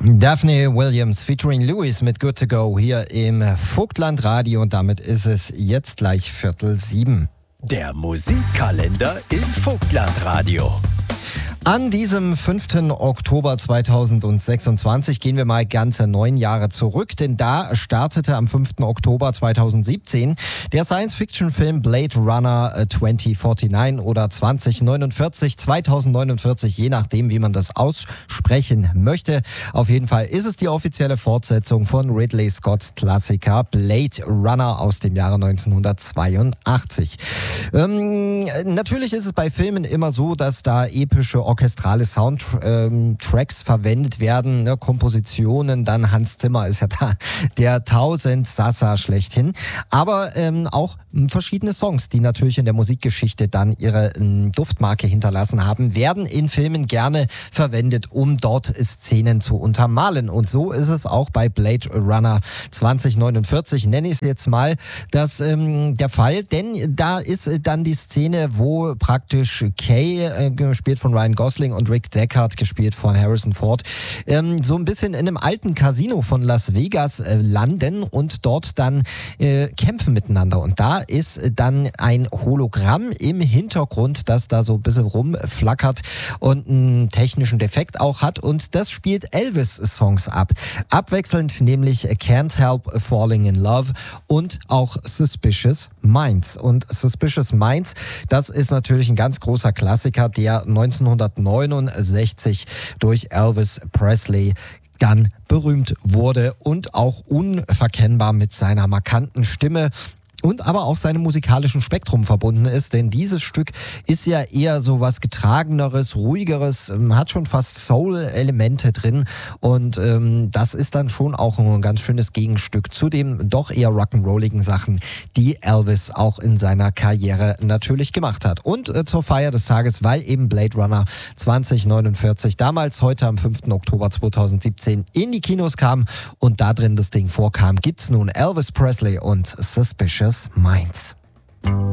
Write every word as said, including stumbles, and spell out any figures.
Daphne Williams featuring Louis mit Good to Go hier im Vogtland Radio und damit ist es jetzt gleich Viertel sieben. Der Musikkalender im Vogtland Radio. An diesem fünften Oktober zweitausendsechsundzwanzig gehen wir mal ganze neun Jahre zurück, denn da startete am fünften Oktober zweitausendsiebzehn der Science-Fiction-Film Blade Runner zwanzig neunundvierzig oder zwanzig neunundvierzig, zweitausendneunundvierzig, je nachdem, wie man das aussprechen möchte. Auf jeden Fall ist es die offizielle Fortsetzung von Ridley Scotts Klassiker Blade Runner aus dem Jahre neunzehnhundertzweiundachtzig. Ähm, natürlich ist es bei Filmen immer so, dass da epische orchestrale Soundtracks verwendet werden, ne, Kompositionen, dann Hans Zimmer ist ja da der Tausendsassa schlechthin, aber ähm, auch verschiedene Songs, die natürlich in der Musikgeschichte dann ihre ähm, Duftmarke hinterlassen haben, werden in Filmen gerne verwendet, um dort Szenen zu untermalen und so ist es auch bei Blade Runner zwanzig neunundvierzig, nenne ich es jetzt mal, das, ähm, der Fall, denn da ist dann die Szene, wo praktisch Kay, äh, gespielt von Ryan Gosling und Rick Deckard, gespielt von Harrison Ford, ähm, so ein bisschen in einem alten Casino von Las Vegas äh, landen und dort dann äh, kämpfen miteinander. Und da ist dann ein Hologramm im Hintergrund, das da so ein bisschen rumflackert und einen technischen Defekt auch hat. Und das spielt Elvis-Songs ab. Abwechselnd nämlich Can't Help Falling in Love und auch Suspicious Minds. Und Suspicious Minds, das ist natürlich ein ganz großer Klassiker, der neunzehnhundertneunundsechzig durch Elvis Presley dann berühmt wurde und auch unverkennbar mit seiner markanten Stimme und aber auch seinem musikalischen Spektrum verbunden ist, denn dieses Stück ist ja eher so was Getrageneres, Ruhigeres, hat schon fast Soul-Elemente drin und ähm, das ist dann schon auch ein ganz schönes Gegenstück zu den doch eher rock'n'rolligen Sachen, die Elvis auch in seiner Karriere natürlich gemacht hat. Und äh, zur Feier des Tages, weil eben Blade Runner zwanzig neunundvierzig damals heute am fünften Oktober zweitausendsiebzehn in die Kinos kam und da drin das Ding vorkam, gibt's nun Elvis Presley und Suspicious Minds.